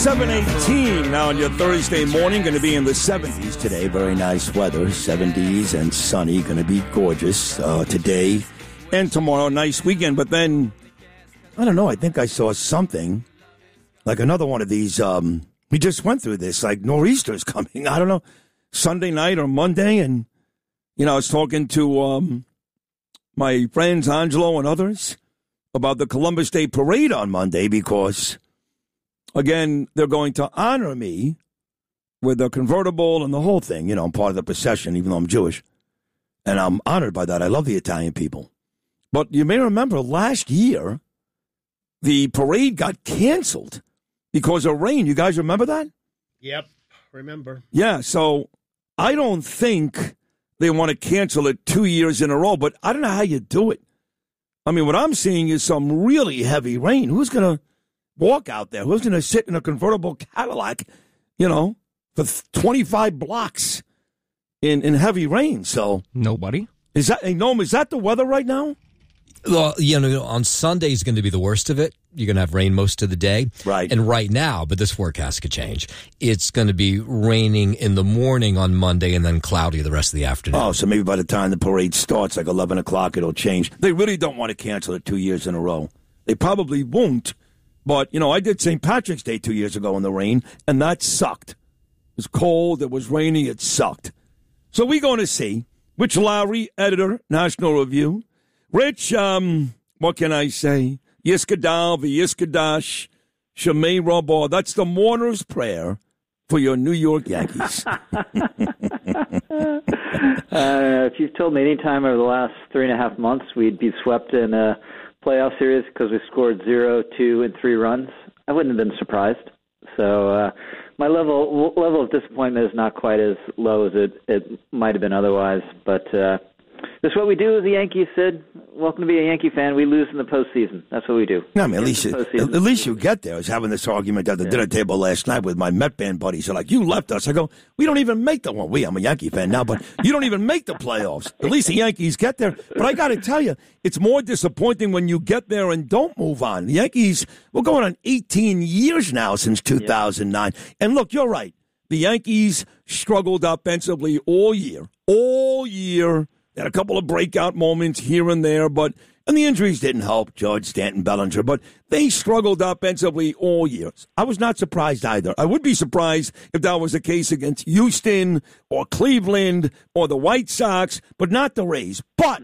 7:18 now on your Thursday morning. Going to be in the 70s today. Very nice weather. 70s and sunny. Going to be gorgeous today and tomorrow. Nice weekend. But then, I don't know. I think I saw something like another one of these. We just went through this. Like nor'easter's coming. I don't know. Sunday night or Monday. And, you know, I was talking to my friends Angelo and others about the Columbus Day Parade on Monday because, again, they're going to honor me with a convertible and the whole thing. You know, I'm part of the procession, even though I'm Jewish. And I'm honored by that. I love the Italian people. But you may remember last year, the parade got canceled because of rain. You guys remember that? Yep, remember. Yeah, so I don't think they want to cancel it 2 years in a row, but I don't know how you do it. I mean, what I'm seeing is some really heavy rain. Who's going to walk out there? Who's going to sit in a convertible Cadillac, you know, for 25 blocks in heavy rain? So nobody. Is that, hey, Noam, is that the weather right now? Well, you know, on Sunday is going to be the worst of it. You're going to have rain most of the day. Right. And right now, but this forecast could change. It's going to be raining in the morning on Monday and then cloudy the rest of the afternoon. Oh, so maybe by the time the parade starts, like 11 o'clock, it'll change. They really don't want to cancel it 2 years in a row. They probably won't. But, you know, I did St. Patrick's Day 2 years ago in the rain, and that sucked. It was cold. It was raining. It sucked. So we're going to see Rich Lowry, editor, National Review. Rich, what can I say? Yiskadal, V'yiskadash, Shemay Rabah. That's the mourner's prayer for your New York Yankees. If you've told me any time over the last 3.5 months we'd be swept in a playoff series because we scored 0, 2, and 3 runs, I wouldn't have been surprised. So my level of disappointment is not quite as low as it might have been otherwise. But this is what we do as the Yankees, Sid. Welcome to be a Yankee fan. We lose in the postseason. That's what we do. No, I mean, at least you get there. I was having this argument at the dinner table last night with my Met band buddies. They're like, you left us. I go, we don't even make the one. I'm a Yankee fan now, but you don't even make the playoffs. At least the Yankees get there. But I got to tell you, it's more disappointing when you get there and don't move on. The Yankees, we're going on 18 years now since 2009. Yeah. And look, you're right. The Yankees struggled offensively all year. All year. Had a couple of breakout moments here and there, and the injuries didn't help, George, Stanton, Bellinger, but they struggled offensively all year. I was not surprised either. I would be surprised if that was the case against Houston or Cleveland or the White Sox, but not the Rays. But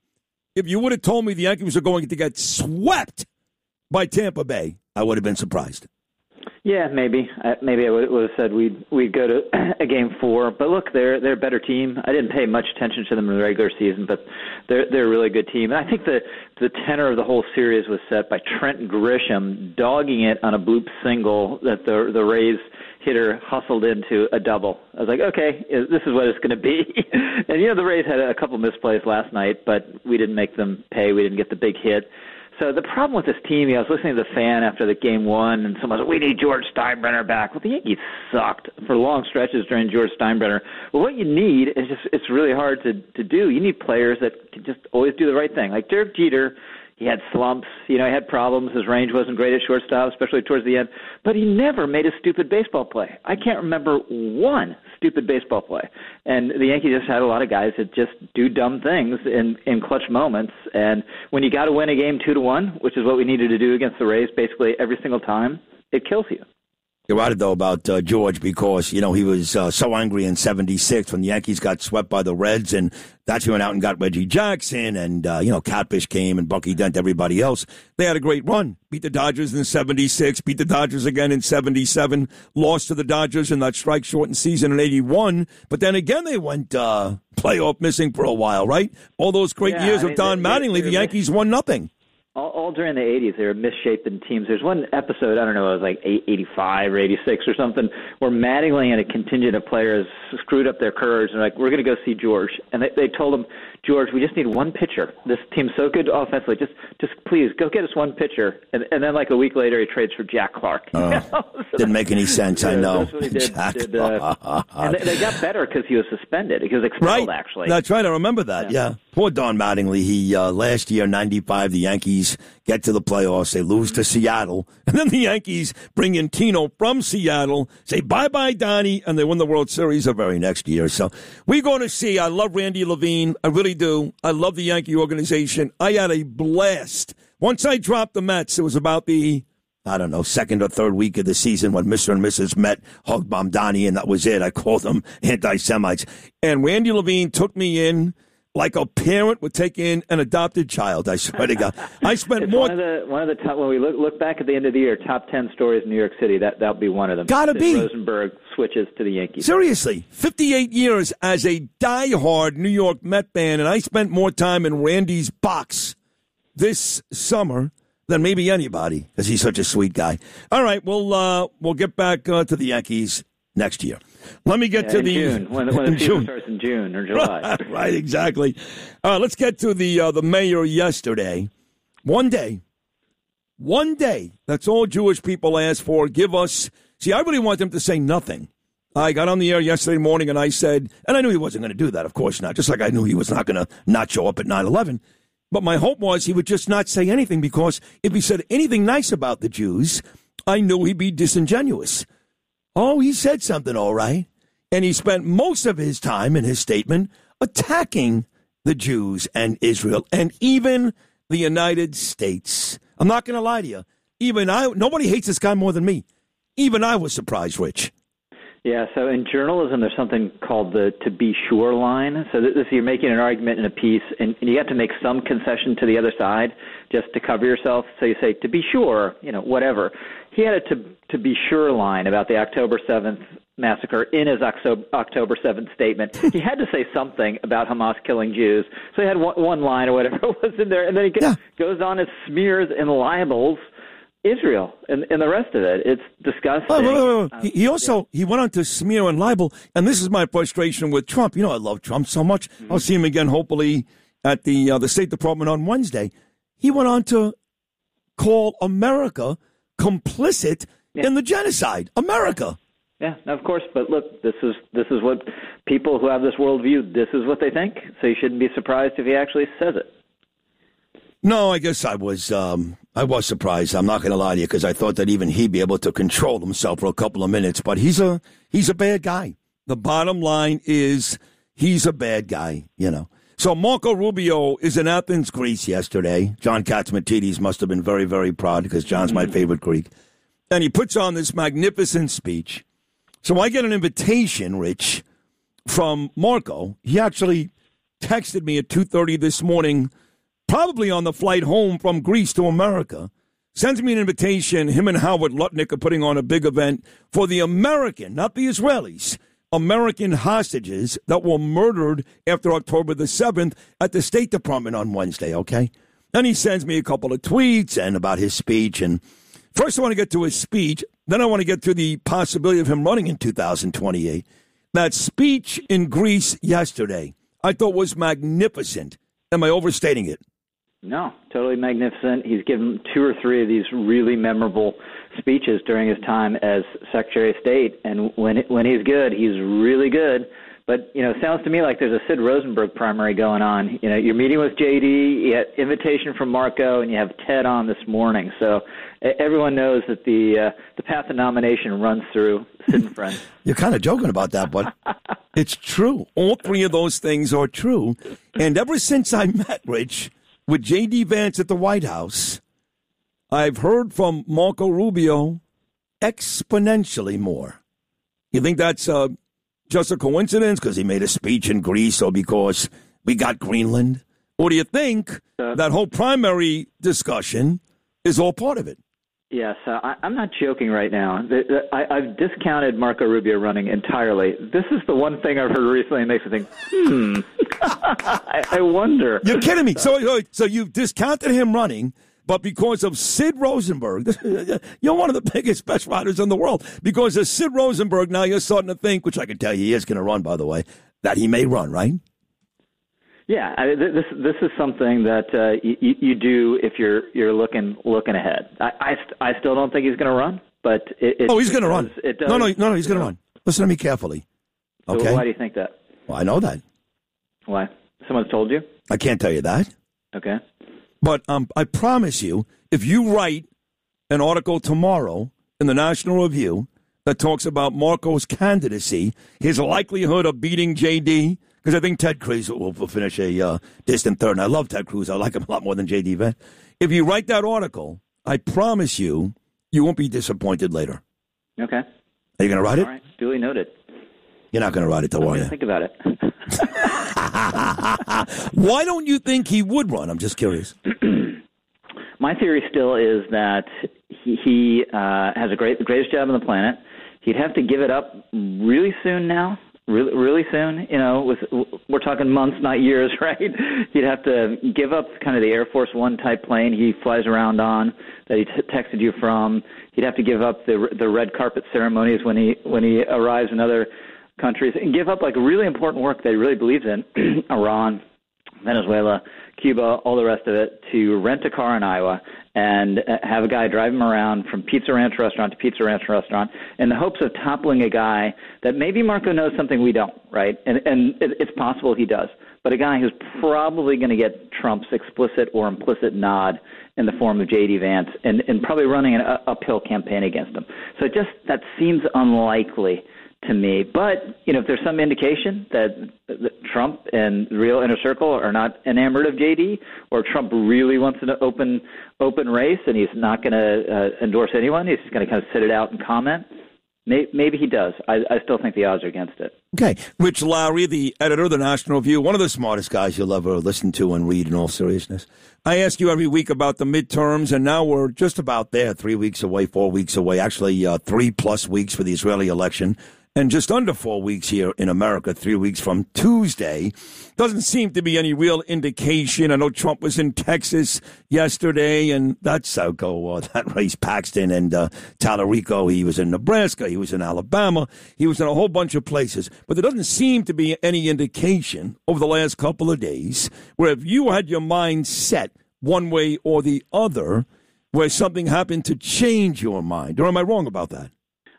if you would have told me the Yankees were going to get swept by Tampa Bay, I would have been surprised. Yeah, maybe. Maybe I would have said we'd go to a Game 4. But look, they're a better team. I didn't pay much attention to them in the regular season, but they're a really good team. And I think the tenor of the whole series was set by Trent Grisham dogging it on a bloop single that the Rays hitter hustled into a double. I was like, okay, this is what it's going to be. And, you know, the Rays had a couple misplays last night, but we didn't make them pay. We didn't get the big hit. So the problem with this team, I was listening to the fan after the Game 1, and someone said, we need George Steinbrenner back. Well, the Yankees sucked for long stretches during George Steinbrenner. Well, what you need is it's really hard to do. You need players that can just always do the right thing. Like Derek Jeter, he had slumps. You know, he had problems. His range wasn't great at shortstop, especially towards the end. But he never made a stupid baseball play. I can't remember one stupid baseball play. And the Yankees just had a lot of guys that just do dumb things in clutch moments. And when you got to win a game 2-1, which is what we needed to do against the Rays basically every single time, it kills you. You're right, though, about George because, you know, he was so angry in 76 when the Yankees got swept by the Reds, and that's when he went out and got Reggie Jackson, and, you know, Catfish came and Bucky Dent, everybody else. They had a great run. Beat the Dodgers in 76, beat the Dodgers again in 77, lost to the Dodgers in that strike-shortened season in 81, but then again they went playoff missing for a while, right? All those great years of Don Mattingly, the Yankees won nothing. All during the 80s, they were misshapen teams. There's one episode, I don't know, it was like 85 or 86 or something, where Mattingly and a contingent of players screwed up their curves and like, we're going to go see George. And they told him, George, we just need one pitcher. This team's so good offensively. Just please go get us one pitcher. And then like a week later, he trades for Jack Clark. Didn't make any sense. I know. That's what he did. And they got better because he was suspended. He was expelled, actually. That's right. I remember that. Yeah. Poor Don Mattingly. He last year, 95, the Yankees get to the playoffs. They lose to Seattle. And then the Yankees bring in Tino from Seattle, say bye-bye, Donnie, and they win the World Series the very next year. So we're going to see. I love Randy Levine. I really do. I love the Yankee organization. I had a blast. Once I dropped the Mets, it was about the, second or third week of the season when Mr. and Mrs. Met hugged Donnie, and that was it. I called them anti-Semites. And Randy Levine took me in like a parent would take in an adopted child. I swear to God. I spent it's more. One of the top, when we look back at the end of the year, top 10 stories in New York City, that'll be one of them. Gotta be. Rosenberg switches to the Yankees. Seriously, 58 years as a diehard New York Met fan, and I spent more time in Randy's box this summer than maybe anybody, because he's such a sweet guy. All right, we'll get back to the Yankees next year. Let me get to the June, when the season starts in June or July. Right, exactly. Let's get to the mayor yesterday. One day. That's all Jewish people ask for. Give us. See, I really want them to say nothing. I got on the air yesterday morning and I said, and I knew he wasn't going to do that, of course not, just like I knew he was not going to not show up at 9/11. But my hope was he would just not say anything, because if he said anything nice about the Jews, I knew he'd be disingenuous. Oh, he said something, all right. And he spent most of his time in his statement attacking the Jews and Israel and even the United States. I'm not going to lie to you. Nobody hates this guy more than me. Even I was surprised, Rich. Yeah, so in journalism, there's something called the to be sure line. So this you're making an argument in a piece, and you have to make some concession to the other side just to cover yourself. So you say, to be sure, whatever. He had a to be sure line about the October 7th massacre in his October 7th statement. He had to say something about Hamas killing Jews. So he had one line or whatever was in there, and then he goes on and smears and libels Israel and the rest of it. It's disgusting. He went on to smear and libel, and this is my frustration with Trump. I love Trump so much. Mm-hmm. I'll see him again, hopefully, at the State Department on Wednesday. He went on to call America complicit in the genocide. America. Yeah, of course. But look, this is what people who have this worldview, this is what they think. So you shouldn't be surprised if he actually says it. No, I guess I was surprised. I'm not going to lie to you, because I thought that even he'd be able to control himself for a couple of minutes. But he's a bad guy. The bottom line is he's a bad guy, So Marco Rubio is in Athens, Greece yesterday. John Katsimatidis must have been very, very proud, because John's my favorite Greek. And he puts on this magnificent speech. So I get an invitation, Rich, from Marco. He actually texted me at 2:30 this morning, probably on the flight home from Greece to America, sends me an invitation. Him and Howard Lutnick are putting on a big event for the American, not the Israelis, American hostages that were murdered after October the 7th at the State Department on Wednesday, okay? And he sends me a couple of tweets and about his speech. And first I want to get to his speech, then I want to get to the possibility of him running in 2028. That speech in Greece yesterday, I thought was magnificent. Am I overstating it? No, totally magnificent. He's given 2 or 3 of these really memorable speeches during his time as Secretary of State, and when he's good, he's really good. But, it sounds to me like there's a Sid Rosenberg primary going on. You're meeting with JD, you had invitation from Marco, and you have Ted on this morning. So everyone knows that the path of nomination runs through Sid and Friends. You're kind of joking about that, but it's true. All 3 of those things are true. And ever since I met Rich with J.D. Vance at the White House, I've heard from Marco Rubio exponentially more. You think that's just a coincidence because he made a speech in Greece or because we got Greenland? Or do you think that whole primary discussion is all part of it? Yes, I'm not joking right now. I've discounted Marco Rubio running entirely. This is the one thing I've heard recently that makes me think, I wonder. You're kidding me. So you've discounted him running, but because of Sid Rosenberg, you're one of the biggest, best riders in the world. Because of Sid Rosenberg, now you're starting to think, which I can tell you he is going to run, by the way, that he may run, right? Yeah, this is something that you do if you're looking ahead. I still don't think he's going to run, but he's going to run. No, he's going to run. Listen to me carefully. Okay. So why do you think that? Well, I know that. Why? Someone's told you? I can't tell you that. Okay. But I promise you, if you write an article tomorrow in the National Review that talks about Marco's candidacy, his likelihood of beating J.D., because I think Ted Cruz will finish a distant third, and I love Ted Cruz. I like him a lot more than J.D. Vance. If you write that article, I promise you, you won't be disappointed later. Okay. Are you going to write it? All right. Duly noted. You're not going to write it, though, are you? Think about it. Why don't you think he would run? I'm just curious. My theory still is that he has the greatest job on the planet. He'd have to give it up really soon now. Really soon, we're talking months, not years, right? He'd have to give up kind of the Air Force One type plane he flies around on that he texted you from. He'd have to give up the red carpet ceremonies when he arrives in other countries, and give up like really important work that he really believes in, Iran, Venezuela, Cuba, all the rest of it, to rent a car in Iowa and have a guy drive him around from Pizza Ranch restaurant to Pizza Ranch restaurant in the hopes of toppling a guy that maybe Marco knows something we don't, right? And it's possible he does. But a guy who's probably going to get Trump's explicit or implicit nod in the form of J.D. Vance and probably running an uphill campaign against him. So that seems unlikely to me. But, if there's some indication that Trump and the real inner circle are not enamored of J.D., or Trump really wants an open race and he's not going to endorse anyone, he's just going to kind of sit it out and comment, maybe he does. I still think the odds are against it. Okay. Rich Lowry, the editor of the National Review, one of the smartest guys you'll ever listen to and read in all seriousness. I ask you every week about the midterms, and now we're just about there, 3 weeks away, 4 weeks away, actually 3+ weeks for the Israeli election. And just under 4 weeks here in America, 3 weeks from Tuesday. Doesn't seem to be any real indication. I know Trump was in Texas yesterday, and that's that race, Paxton and Tallarico. He was in Nebraska. He was in Alabama. He was in a whole bunch of places. But there doesn't seem to be any indication over the last couple of days where if you had your mind set one way or the other, where something happened to change your mind. Or am I wrong about that?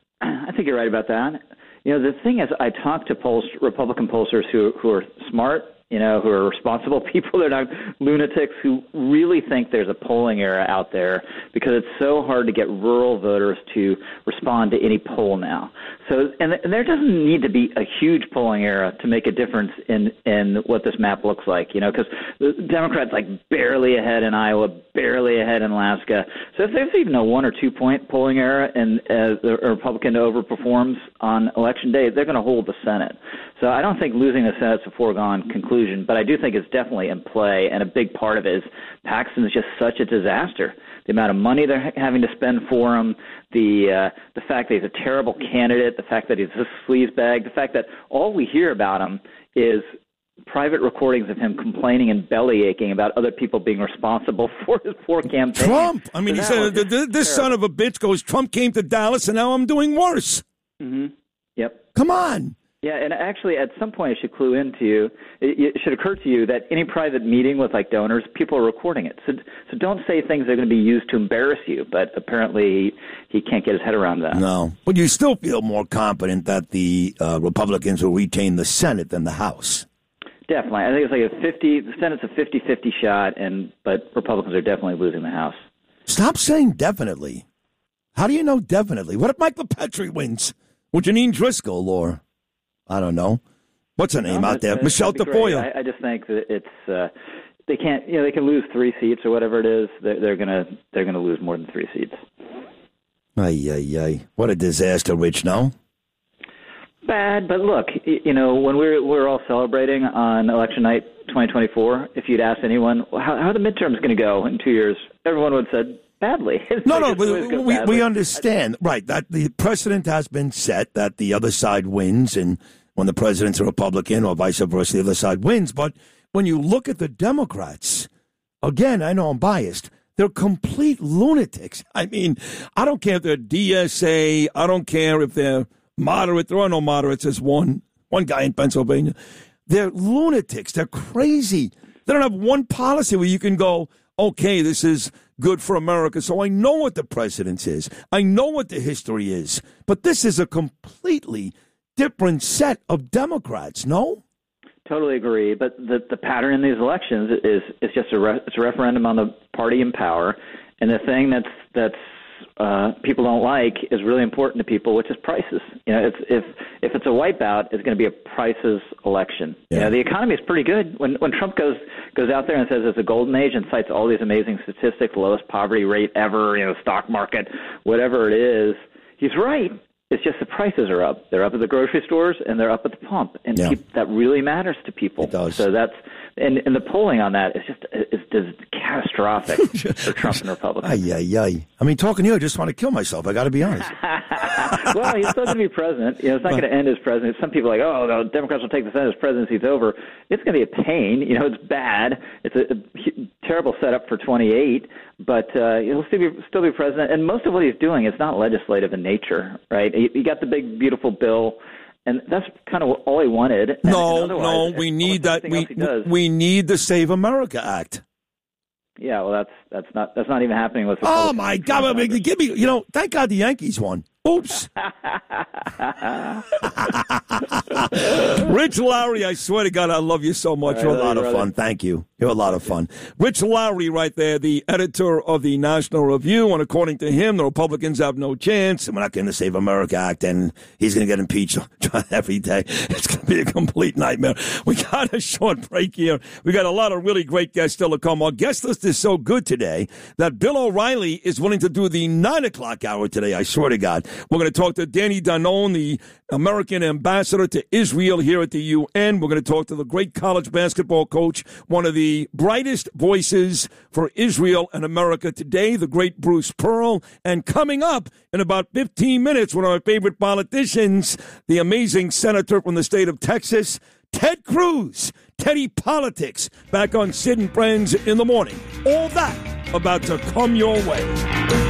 I think you're right about that. The thing is, I talk to Republican pollsters who are smart, who are responsible people. They're not lunatics who really think there's a polling era out there because it's so hard to get rural voters to respond to any poll now. So, and there doesn't need to be a huge polling era to make a difference in what this map looks like, because the Democrats barely ahead in Iowa, barely ahead in Alaska. So if there's even a 1 or 2 point polling era and the Republican overperforms on election day, they're going to hold the Senate. So I don't think losing the Senate's a foregone conclusion, but I do think it's definitely in play, and a big part of it is Paxton is just such a disaster. The amount of money they're having to spend for him, the fact that he's a terrible candidate, the fact that he's a sleazebag, the fact that all we hear about him is private recordings of him complaining and belly aching about other people being responsible for his poor campaign. Trump! I mean, he said, this son of a bitch goes, Trump came to Dallas and now I'm doing worse. Mm-hmm. Yep. Come on. Yeah, and actually, at some point, it should occur to you that any private meeting with donors, people are recording it. So don't say things that are going to be used to embarrass you. But apparently, he can't get his head around that. No, but you still feel more confident that the Republicans will retain the Senate than the House. Definitely, I think it's the Senate's a 50-50 shot, but Republicans are definitely losing the House. Stop saying definitely. How do you know definitely? What if Michael Petrie wins? Or Janine Driscoll, or I don't know. What's her name out there? Michelle Tafoya. I just think that it's they can't. They can lose 3 seats or whatever it is. They're gonna lose more than 3 seats. Ay. What a disaster, Rich. No. Bad, but look, when we're all celebrating on election night 2024, if you'd asked anyone how are the midterms going to go in 2 years, everyone would have said badly. No, we understand, right, that the precedent has been set that the other side wins, and when the president's a Republican or vice versa, the other side wins. But when you look at the Democrats, again, I know I'm biased, they're complete lunatics. I mean, I don't care if they're DSA, I don't care if they're moderate. There are no moderates. There's one guy in Pennsylvania. They're lunatics. They're crazy. They don't have one policy where you can go, okay, this is good for America. So I know what the precedence is. I know what the history is. But this is a completely different set of Democrats, no? Totally agree. But the pattern in these elections is just it's a referendum on the party in power. And the thing that's people don't like is really important to people, which is prices. You know, if it's a wipeout, it's going to be a prices election. Yeah. You know, the economy is pretty good. When Trump goes out there and says it's a golden age and cites all these amazing statistics, lowest poverty rate ever, you know, stock market, whatever it is, he's right. It's just the prices are up. They're up at the grocery stores and they're up at the pump, and that really matters to people. It does. So that's and the polling on that is just catastrophic for Trump and Republicans. I mean, talking to you, I just want to kill myself. I got to be honest. Well, he's still going to be president. You know, it's not going to end as president. Some people are like, oh, the Democrats will take the Senate as presidency. It's over. It's going to be a pain. You know, it's bad. It's a terrible setup for 28. But he'll still be president. And most of what he's doing is not legislative in nature, right? He got the big, beautiful bill. And that's kind of all he wanted. No, we need that. We need the Save America Act. Yeah, well, that's not even happening with. Oh my God! Give me, thank God the Yankees won. Oops. Rich Lowry, I swear to God, I love you so much. You're a lot of fun. Thank you. You're a lot of fun. Rich Lowry right there, the editor of the National Review, and according to him, the Republicans have no chance. We're not going to Save America Act, and he's going to get impeached every day. It's going to be a complete nightmare. We got a short break here. We got a lot of really great guests still to come. Our guest list is so good today that Bill O'Reilly is willing to do the 9 o'clock hour today, I swear to God. We're going to talk to Danny Danon, the American ambassador to Israel here at the UN. We're going to talk to the great college basketball coach, one of the brightest voices for Israel and America today, the great Bruce Pearl. And coming up in about 15 minutes, one of my favorite politicians, the amazing senator from the state of Texas, Ted Cruz. Teddy Politics, back on Sid and Friends in the morning. All that about to come your way.